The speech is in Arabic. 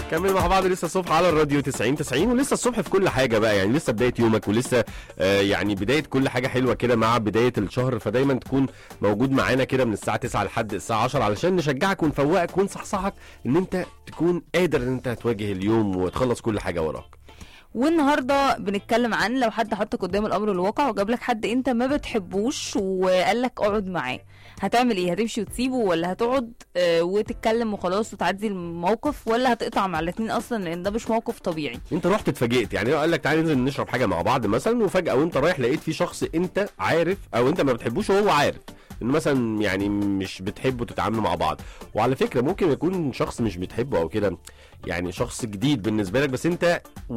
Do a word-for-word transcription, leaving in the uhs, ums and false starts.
كمل مع بعض لسه الصبح على الراديو تسعين تسعين، ولسه الصبح في كل حاجه بقى، يعني لسه بدايه يومك، ولسه آه يعني بدايه كل حاجه حلوه كده مع بدايه الشهر. فدايما تكون موجود معانا كده من الساعه تسعة لحد الساعه عشرة علشان نشجعك ونفوقك ونصحصحك ان انت تكون قادر ان انت تواجه اليوم وتخلص كل حاجه وراك. والنهارده بنتكلم عن لو حد حطك قدام الامر الواقع وجاب لك حد انت ما بتحبوش وقال لك اقعد معاه، هتعمل ايه؟ هتمشي وتسيبه، ولا هتقعد آه وتتكلم وخلاص وتعدي الموقف، ولا هتقطع مع الاثنين اصلا لان ده مش موقف طبيعي؟ انت رحت اتفاجئت، يعني لو قال لك تعالى ننزل نشرب حاجه مع بعض مثلا، وفجاه وانت رايح لقيت في شخص انت عارف او انت ما بتحبوش وهو عارف انه مثلا يعني مش بتحبوا تتعاملوا مع بعض. وعلى فكره ممكن يكون شخص مش بتحبه او كده، يعني شخص جديد بالنسبه لك، بس انت